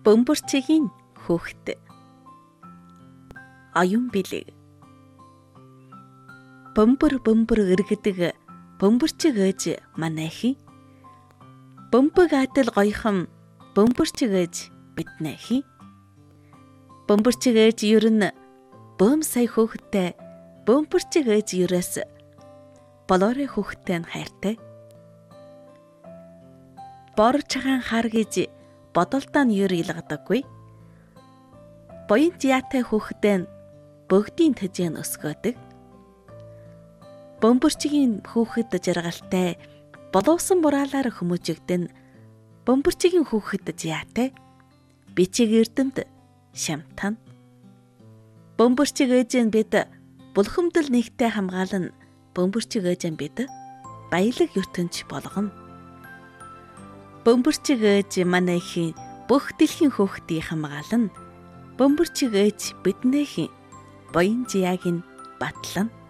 Бөмбөрчигийн хүүхэд. Аюун билэг. Бөмбөр иргэдэг бөмбөрчиг ээж манайхи. Бөмбөг атал гоёхон бөмбөрчиг ээж биднайхи. Бөмбөрчиг ээж ер нь бөөм сая хүүхэдтэй бөмбөрчиг ээж ерөөс болоорой хүүхэдтэй нь хайртай. Бор чагаан хар гэж бодолдоо нь ер илгадаггүй. Боён яатай хүүхэдтэй нь бөгдийн төжийн өсгөөдөг. Бөмбөрчигийн хүүхэд жаргалтай боловсон бураалаар хүмүүжигдэн бөмбөрчигийн хүүхэд яатай бичиг эрдэмд шамтан. Бөмбөрчиг ээжэн бид булхамдал нэгтэй хамгаалan бөмбөрчиг ээжэн бид баялаг ертөнц болгоно. Бөмбөрчиг ээж манайхийн бүх дэлхийн хүүхдийг хамгаалan бөмбөрчиг ээж биднийхин боён зяаг нь батлана.